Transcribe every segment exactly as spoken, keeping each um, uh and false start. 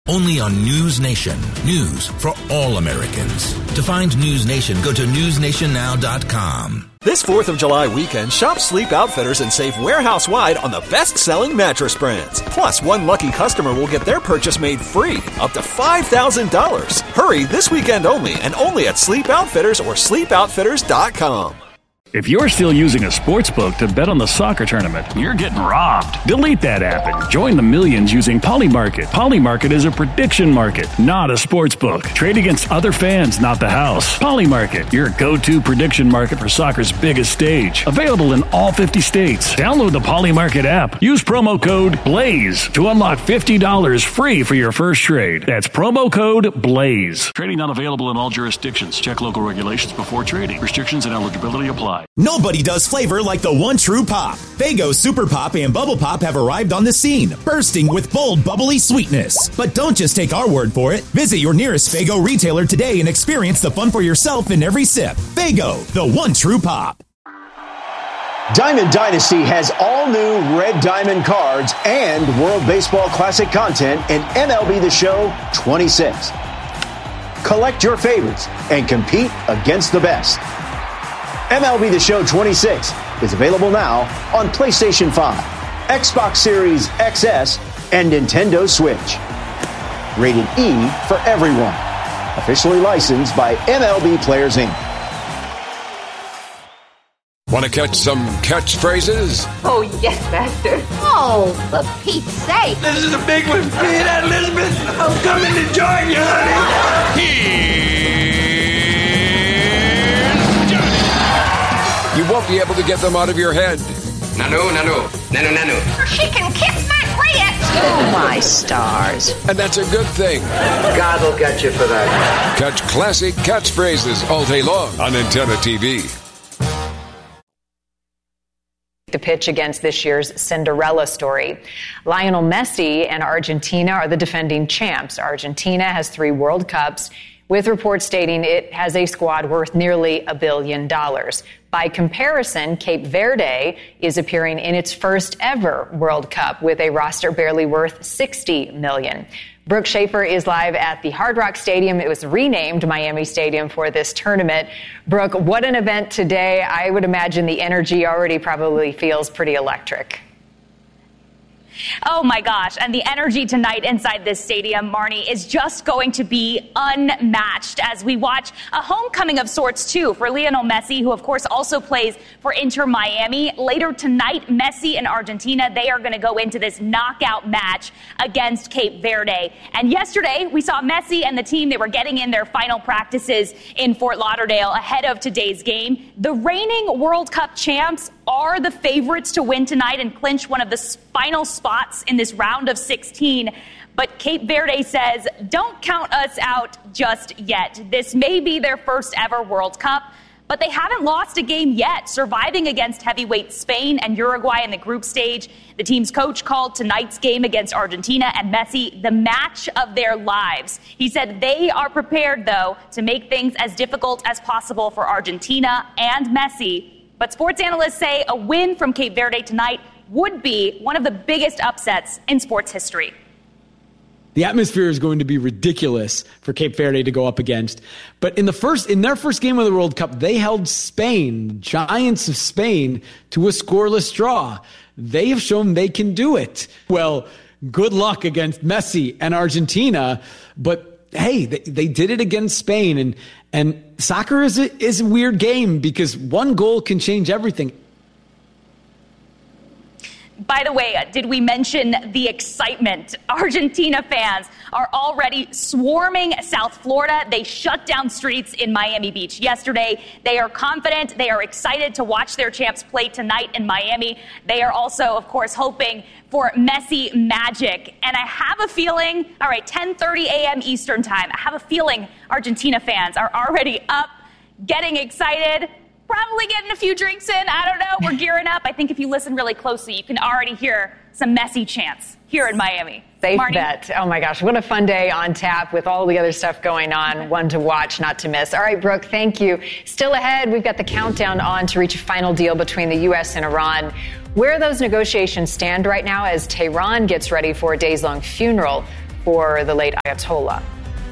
Only on News Nation. News for all Americans. To find News Nation, go to news nation now dot com. This fourth of July weekend, shop Sleep Outfitters and save warehouse-wide on the best-selling mattress brands. Plus, one lucky customer will get their purchase made free, up to five thousand dollars. Hurry, this weekend only, and only at Sleep Outfitters or sleep outfitters dot com. If you're still using a sportsbook to bet on the soccer tournament, you're getting robbed. Delete that app and join the millions using Polymarket. Polymarket is a prediction market, not a sportsbook. Trade against other fans, not the house. Polymarket, your go-to prediction market for soccer's biggest stage. Available in all fifty states. Download the Polymarket app. Use promo code BLAZE to unlock fifty dollars free for your first trade. That's promo code BLAZE. Trading not available in all jurisdictions. Check local regulations before trading. Restrictions and eligibility apply. Nobody does flavor like the one true pop. Faygo Super Pop and Bubble Pop have arrived on the scene, bursting with bold, bubbly sweetness. But don't just take our word for it. Visit your nearest Faygo retailer today and experience the fun for yourself in every sip. Faygo, the one true pop. Diamond Dynasty has all new Red Diamond cards and World Baseball Classic content in M L B The Show twenty-six. Collect your favorites and compete against the best. M L B The Show twenty-six is available now on PlayStation five, Xbox Series X S, and Nintendo Switch. Rated E for everyone. Officially licensed by M L B Players, Incorporated. Want to catch some catchphrases? Oh, yes, Master. Oh, for Pete's sake. This is a big one. Hey, that Elizabeth, I'm coming to join you, honey. Here's Johnny. You won't be able to get them out of your head. Nanu, nanu, nanu, nanu. She can kiss my grits. Oh, my stars. And that's a good thing. God will get you for that. Catch classic catchphrases all day long on Antenna T V. The pitch against this year's Cinderella story. Lionel Messi and Argentina are the defending champs. Argentina has three World Cups, with reports stating it has a squad worth nearly a billion dollars. By comparison, Cape Verde is appearing in its first ever World Cup with a roster barely worth sixty million dollars. Brooke Schaefer is live at the Hard Rock Stadium. It was renamed Miami Stadium for this tournament. Brooke, what an event today. I would imagine the energy already probably feels pretty electric. Oh, my gosh. And the energy tonight inside this stadium, Marnie, is just going to be unmatched as we watch a homecoming of sorts, too, for Lionel Messi, who, of course, also plays for Inter Miami. Later tonight, Messi and Argentina, they are going to go into this knockout match against Cape Verde. And yesterday, we saw Messi and the team, they were getting in their final practices in Fort Lauderdale ahead of today's game. The reigning World Cup champs are the favorites to win tonight and clinch one of the final spots in this round of sixteen. But Cape Verde says, don't count us out just yet. This may be their first ever World Cup, but they haven't lost a game yet, surviving against heavyweight Spain and Uruguay in the group stage. The team's coach called tonight's game against Argentina and Messi the match of their lives. He said they are prepared, though, to make things as difficult as possible for Argentina and Messi. But sports analysts say a win from Cape Verde tonight would be one of the biggest upsets in sports history. The atmosphere is going to be ridiculous for Cape Verde to go up against. But in the first, in their first game of the World Cup, they held Spain, giants of Spain, to a scoreless draw. They have shown they can do it. Well, good luck against Messi and Argentina, but hey, they, they did it against Spain, and and soccer is a, is a weird game because one goal can change everything. By the way, did we mention the excitement? Argentina fans are already swarming South Florida. They shut down streets in Miami Beach yesterday. They are confident. They are excited to watch their champs play tonight in Miami. They are also, of course, hoping for Messi magic. And I have a feeling, all right, ten thirty a.m. Eastern time, I have a feeling Argentina fans are already up, getting excited. Probably getting a few drinks in. I don't know. We're gearing up. I think if you listen really closely, you can already hear some Messi chants here in Miami. Safe Marnie? bet. Oh, my gosh. What a fun day on tap with all the other stuff going on. One to watch, not to miss. All right, Brooke, thank you. Still ahead, we've got the countdown on to reach a final deal between the U S and Iran. Where those negotiations stand right now as Tehran gets ready for a days-long funeral for the late Ayatollah.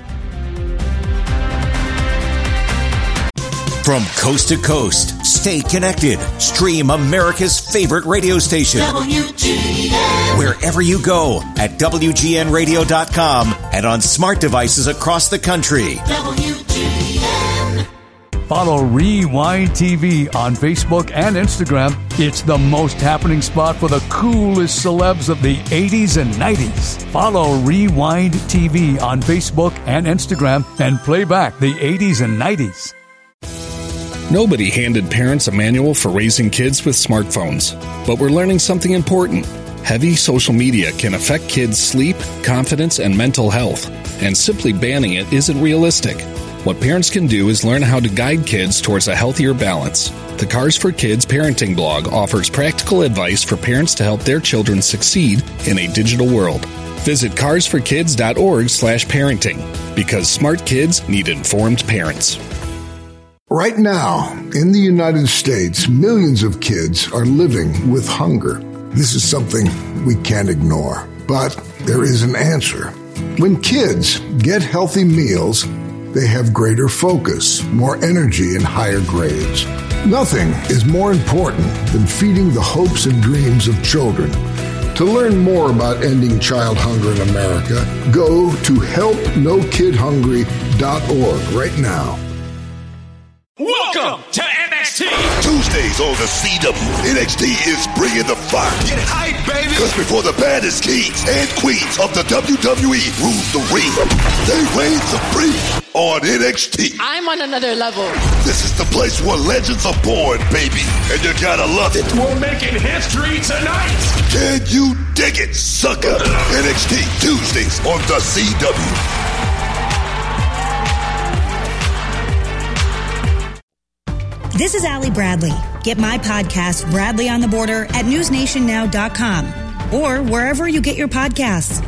From coast to coast, stay connected. Stream America's favorite radio station. W G N. Wherever you go at W G N radio dot com and on smart devices across the country. W G N. Follow Rewind T V on Facebook and Instagram. It's the most happening spot for the coolest celebs of the eighties and nineties. Follow Rewind T V on Facebook and Instagram and play back the eighties and nineties. Nobody handed parents a manual for raising kids with smartphones, but we're learning something important. Heavy social media can affect kids' sleep, confidence, and mental health, and simply banning it isn't realistic. What parents can do is learn how to guide kids towards a healthier balance. The Cars for Kids parenting blog offers practical advice for parents to help their children succeed in a digital world. Visit cars for kids dot org slash parenting, because smart kids need informed parents. Right now, in the United States, millions of kids are living with hunger. This is something we can't ignore, but there is an answer. When kids get healthy meals, they have greater focus, more energy, and higher grades. Nothing is more important than feeding the hopes and dreams of children. To learn more about ending child hunger in America, go to help no kid hungry dot org right now. Welcome to N X T! Tuesdays on the C W, N X T is bringing the fire. Get hype, baby! Because before the baddest kings and queens of the W W E rule the ring, they reign supreme on N X T. I'm on another level. This is the place where legends are born, baby, and you gotta love it. We're making history tonight! Can you dig it, sucker? N X T, Tuesdays on the C W. This is Allie Bradley. Get my podcast, Bradley on the Border, at news nation now dot com or wherever you get your podcasts.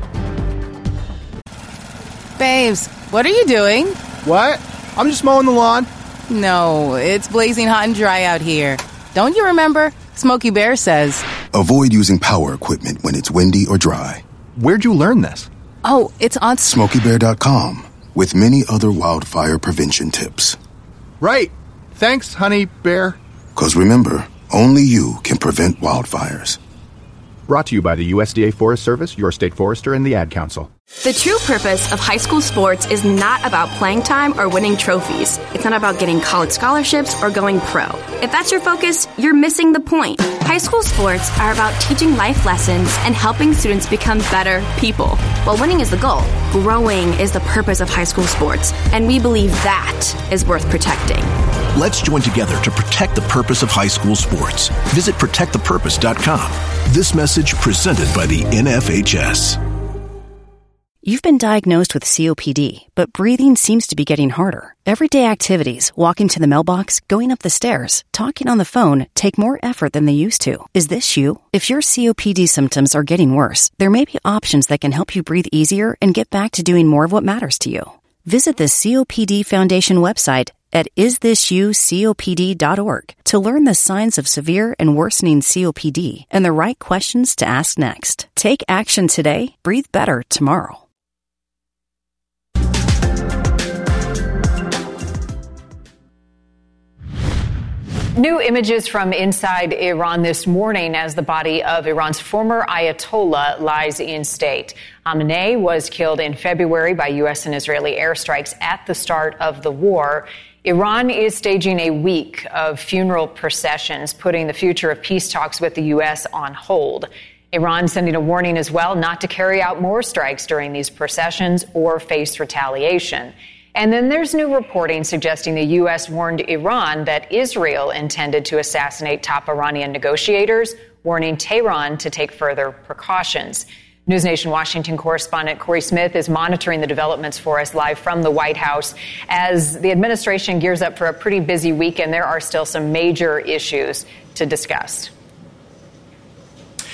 Babes, what are you doing? What? I'm just mowing the lawn. No, it's blazing hot and dry out here. Don't you remember? Smokey Bear says, avoid using power equipment when it's windy or dry. Where'd you learn this? Oh, it's on smokey bear dot com with many other wildfire prevention tips. Right. Thanks, honey bear. Because remember, only you can prevent wildfires. Brought to you by the U S D A Forest Service, your state forester, and the Ad Council. The true purpose of high school sports is not about playing time or winning trophies. It's not about getting college scholarships or going pro. If that's your focus, you're missing the point. High school sports are about teaching life lessons and helping students become better people. While winning is the goal, growing is the purpose of high school sports, and we believe that is worth protecting. Let's join together to protect the purpose of high school sports. Visit protect the purpose dot com. This message presented by the N F H S. You've been diagnosed with C O P D, but breathing seems to be getting harder. Everyday activities, walking to the mailbox, going up the stairs, talking on the phone, take more effort than they used to. Is this you? If your C O P D symptoms are getting worse, there may be options that can help you breathe easier and get back to doing more of what matters to you. Visit the C O P D Foundation website at is this you copd dot org to learn the signs of severe and worsening C O P D and the right questions to ask next. Take action today. Breathe better tomorrow. New images from inside Iran this morning as the body of Iran's former Ayatollah lies in state. Khamenei was killed in February by U S and Israeli airstrikes at the start of the war. Iran is staging a week of funeral processions, putting the future of peace talks with the U S on hold. Iran sending a warning as well not to carry out more strikes during these processions or face retaliation. And then there's new reporting suggesting the U S warned Iran that Israel intended to assassinate top Iranian negotiators, warning Tehran to take further precautions. NewsNation Washington correspondent Corey Smith is monitoring the developments for us live from the White House. As the administration gears up for a pretty busy weekend, there are still some major issues to discuss.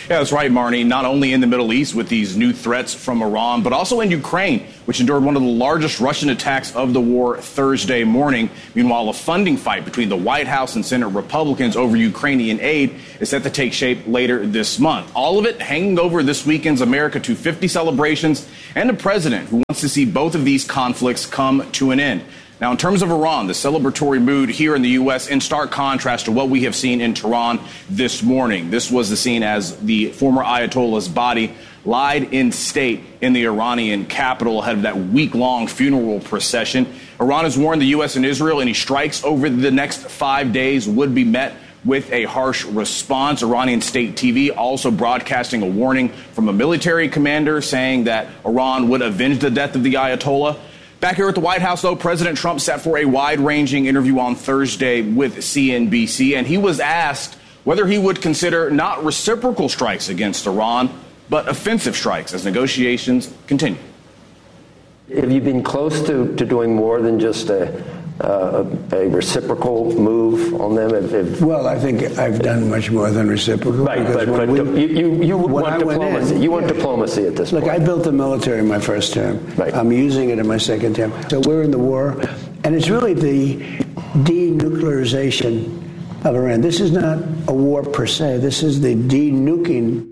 Yeah, that's right, Marnie. Not only in the Middle East with these new threats from Iran, but also in Ukraine, which endured one of the largest Russian attacks of the war Thursday morning. Meanwhile, a funding fight between the White House and Senate Republicans over Ukrainian aid is set to take shape later this month. All of it hanging over this weekend's America two fifty celebrations and a president who wants to see both of these conflicts come to an end. Now, in terms of Iran, the celebratory mood here in the U S in stark contrast to what we have seen in Tehran this morning. This was the scene as the former Ayatollah's body lied in state in the Iranian capital ahead of that week-long funeral procession. Iran has warned the U S and Israel any strikes over the next five days would be met with a harsh response. Iranian state T V also broadcasting a warning from a military commander saying that Iran would avenge the death of the Ayatollah. Back here at the White House, though, President Trump sat for a wide-ranging interview on Thursday with C N B C, and he was asked whether he would consider not reciprocal strikes against Iran, but offensive strikes as negotiations continue. Have you been close to, to doing more than just a, uh, a reciprocal move on them? If, if, well, I think I've done much more than reciprocal. Right, but, but we, you, you, you want diplomacy. In, you want yeah. diplomacy at this Look, point. Look, I built the military in my first term. Right. I'm using it in my second term. So we're in the war, and it's really the denuclearization of Iran. This is not a war per se. This is the denuking.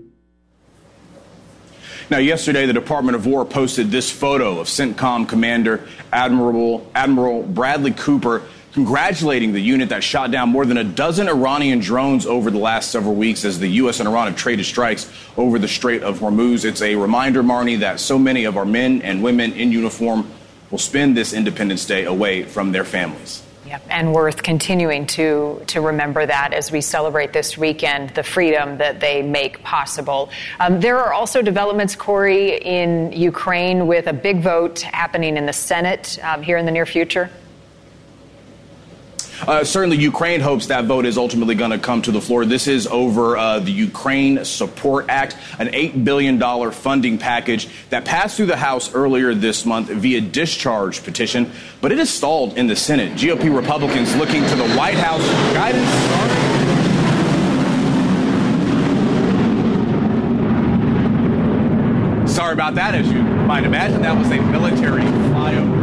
Now, yesterday, the Department of War posted this photo of CENTCOM Commander Admiral Admiral Bradley Cooper congratulating the unit that shot down more than a dozen Iranian drones over the last several weeks as the U S and Iran have traded strikes over the Strait of Hormuz. It's a reminder, Marnie, that so many of our men and women in uniform will spend this Independence Day away from their families. Yep, and worth continuing to to remember that as we celebrate this weekend, the freedom that they make possible. Um, there are also developments, Corey, in Ukraine with a big vote happening in the Senate um, here in the near future. Uh, certainly, Ukraine hopes that vote is ultimately going to come to the floor. This is over uh, the Ukraine Support Act, an eight billion dollars funding package that passed through the House earlier this month via discharge petition, but it is stalled in the Senate. G O P Republicans looking to the White House for guidance. Sorry about that, as you might imagine. That was a military flyover.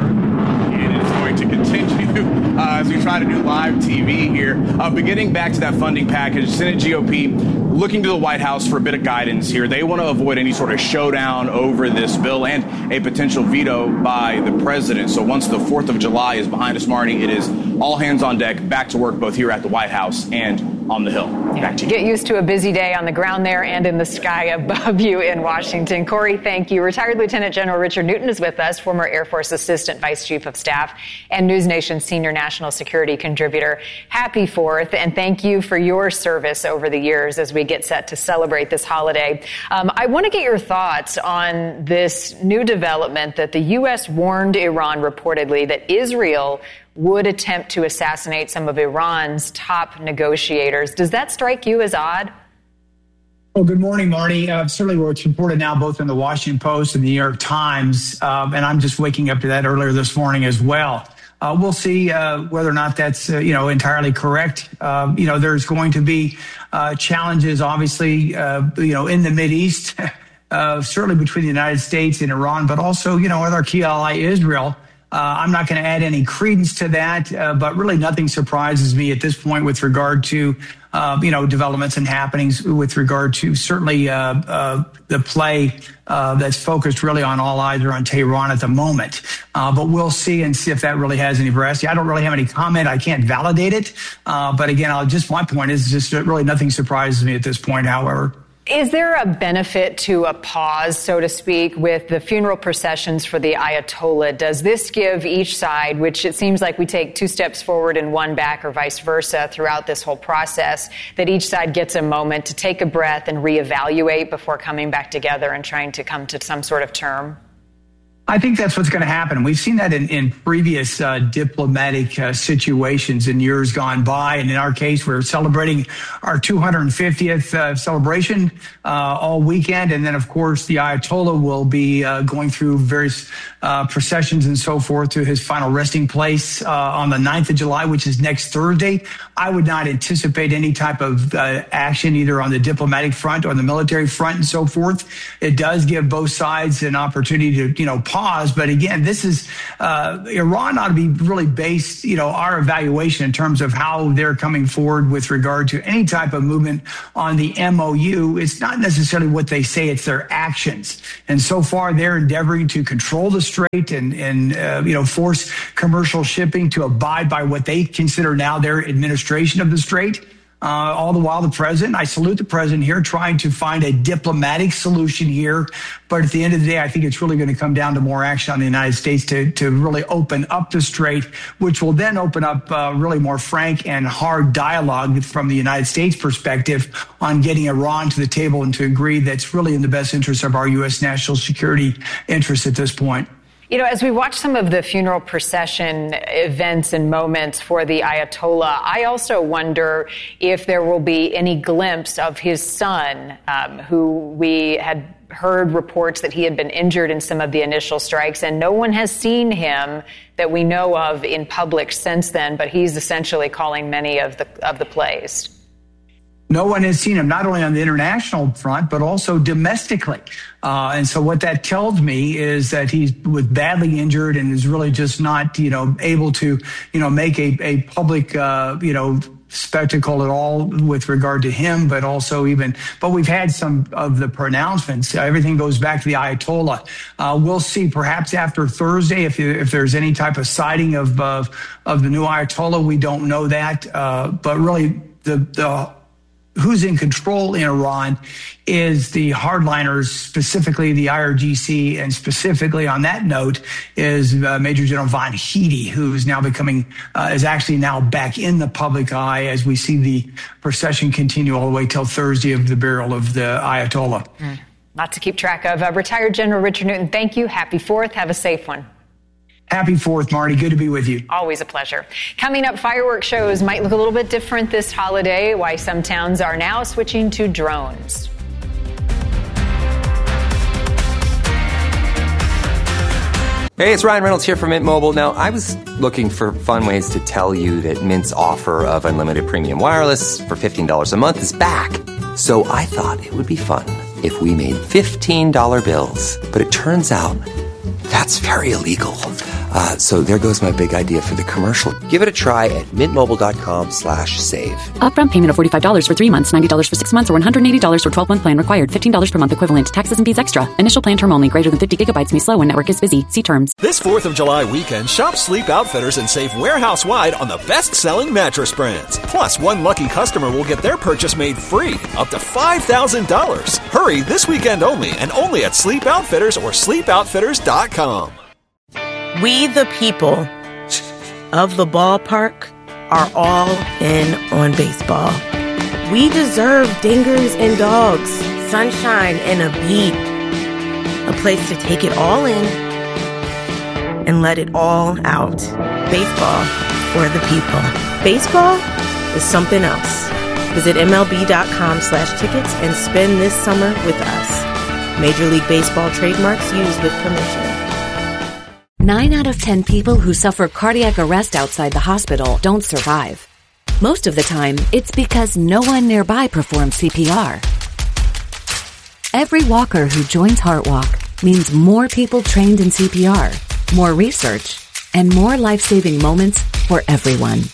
To continue uh, as we try to do live T V here. Uh, but getting back to that funding package, Senate G O P looking to the White House for a bit of guidance here. They want to avoid any sort of showdown over this bill and a potential veto by the president. So once the fourth of July is behind us, Marnie, it is all hands on deck, back to work both here at the White House and on the Hill. Yeah. Back to you. Get used to a busy day on the ground there and in the sky above you in Washington. Corey, thank you. Retired Lieutenant General Richard Newton is with us, former Air Force Assistant Vice Chief of Staff and News Nation Senior National Security Contributor. Happy Fourth, and thank you for your service over the years as we get set to celebrate this holiday. Um, I want to get your thoughts on this new development that the U S warned Iran reportedly that Israel would attempt to assassinate some of Iran's top negotiators. Does that strike you as odd? Well, good morning, Marty. Uh, certainly what's reported now both in the Washington Post and the New York Times, um, and I'm just waking up to that earlier this morning as well. Uh, we'll see uh, whether or not that's, uh, you know, entirely correct. Um, you know, there's going to be uh, challenges, obviously, uh, you know, in the Mideast, uh, certainly between the United States and Iran, but also, you know, with our key ally, Israel. Uh, I'm not going to add any credence to that, uh, but really nothing surprises me at this point with regard to, uh, you know, developments and happenings with regard to certainly uh, uh, the play uh, that's focused really on all eyes are on Tehran at the moment. Uh, but we'll see and see if that really has any veracity. I don't really have any comment. I can't validate it. Uh, but again, I'll just my point is just really nothing surprises me at this point, however. Is there a benefit to a pause, so to speak, with the funeral processions for the Ayatollah? Does this give each side, which it seems like we take two steps forward and one back or vice versa throughout this whole process, that each side gets a moment to take a breath and reevaluate before coming back together and trying to come to some sort of term? I think that's what's going to happen. We've seen that in, in previous uh, diplomatic uh, situations in years gone by. And in our case, we're celebrating our two hundred fiftieth uh, celebration uh, all weekend. And then, of course, the Ayatollah will be uh, going through various uh, processions and so forth to his final resting place uh, on the ninth of July, which is next Thursday. I would not anticipate any type of uh, action either on the diplomatic front or the military front and so forth. It does give both sides an opportunity to, you know, pause. But again, this is uh, Iran ought to be really based, you know, our evaluation in terms of how they're coming forward with regard to any type of movement on the M O U. It's not necessarily what they say, it's their actions. And so far, they're endeavoring to control the strait and, and uh, you know, force commercial shipping to abide by what they consider now their administration of the strait. Uh, all the while, the president, I salute the president here, trying to find a diplomatic solution here. But at the end of the day, I think it's really going to come down to more action on the United States to, to really open up the strait, which will then open up uh, really more frank and hard dialogue from the United States perspective on getting Iran to the table and to agree that's really in the best interest of our U S national security interests at this point. You know, as we watch some of the funeral procession events and moments for the Ayatollah, I also wonder if there will be any glimpse of his son, um, who we had heard reports that he had been injured in some of the initial strikes, and no one has seen him that we know of in public since then, but he's essentially calling many of the of the plays. No one has seen him, not only on the international front, but also domestically. Uh, and so what that tells me is that he was badly injured and is really just not, you know, able to, you know, make a, a public, uh, you know, spectacle at all with regard to him, but also even, but we've had some of the pronouncements. Everything goes back to the Ayatollah. Uh, we'll see perhaps after Thursday if if there's any type of sighting of, of, of the new Ayatollah. We don't know that. Uh, but really the, the, who's in control in Iran is the hardliners, specifically the I R G C, and specifically on that note is uh, Major General von Heide, who is now becoming, uh, is actually now back in the public eye as we see the procession continue all the way till Thursday of the burial of the Ayatollah. Mm. Lot to keep track of. Uh, retired General Richard Newton, thank you. Happy fourth. Have a safe one. Happy fourth, Marty. Good to be with you. Always a pleasure. Coming up, fireworks shows might look a little bit different this holiday. Why some towns are now switching to drones. Hey, it's Ryan Reynolds here from Mint Mobile. Now, I was looking for fun ways to tell you that Mint's offer of unlimited premium wireless for fifteen dollars a month is back. So I thought it would be fun if we made fifteen dollar bills. But it turns out that's very illegal. Uh, so there goes my big idea for the commercial. Give it a try at mintmobile.com slash save. Upfront payment of forty-five dollars for three months, ninety dollars for six months, or one hundred eighty dollars for twelve-month plan required. fifteen dollars per month equivalent. Taxes and fees extra. Initial plan term only. Greater than fifty gigabytes may slow when network is busy. See terms. This fourth of July weekend, shop Sleep Outfitters and save warehouse-wide on the best-selling mattress brands. Plus, one lucky customer will get their purchase made free, up to five thousand dollars. Hurry this weekend only, and only at Sleep Outfitters or sleep outfitters dot com. We, the people of the ballpark, are all in on baseball. We deserve dingers and dogs, sunshine and a beat. A place to take it all in and let it all out. Baseball for the people. Baseball is something else. Visit MLB.com slash tickets and spend this summer with us. Major League Baseball trademarks used with permission. Nine out of ten people who suffer cardiac arrest outside the hospital don't survive. Most of the time, it's because no one nearby performs C P R. Every walker who joins HeartWalk means more people trained in C P R, more research, and more life-saving moments for everyone.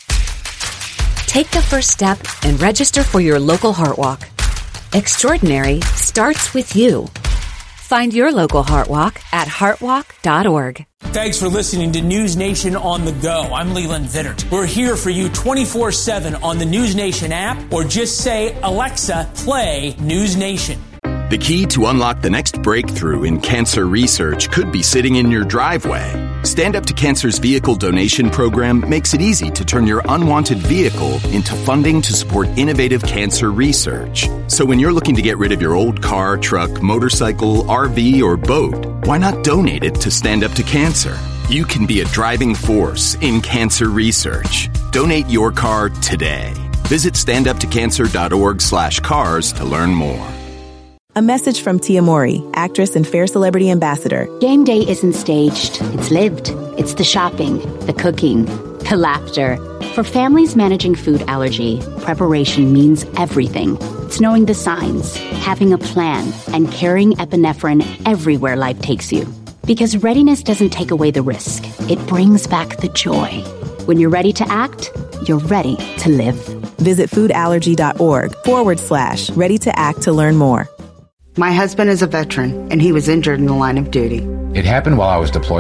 Take the first step and register for your local HeartWalk. Extraordinary starts with you. Find your local HeartWalk at heartwalk dot org. Thanks for listening to News Nation on the go. I'm Leland Vittert. We're here for you twenty-four seven on the News Nation app, or just say, Alexa, play News Nation. The The key to unlock the next breakthrough in cancer research could be sitting in your driveway. Stand Up to Cancer's vehicle donation program makes it easy to turn your unwanted vehicle into funding to support innovative cancer research. So when you're looking to get rid of your old car, truck, motorcycle, R V, or boat, why not donate it to Stand Up to Cancer? You can be a driving force in cancer research. Donate your car today. Visit standuptocancer.org slash cars to learn more. A message from Tia Mori, actress and Fair Celebrity Ambassador. Game day isn't staged. It's lived. It's the shopping, the cooking, the laughter. For families managing food allergy, preparation means everything. It's knowing the signs, having a plan, and carrying epinephrine everywhere life takes you. Because readiness doesn't take away the risk. It brings back the joy. When you're ready to act, you're ready to live. Visit foodallergy.org forward slash ready to act to learn more. My husband is a veteran, and he was injured in the line of duty. It happened while I was deployed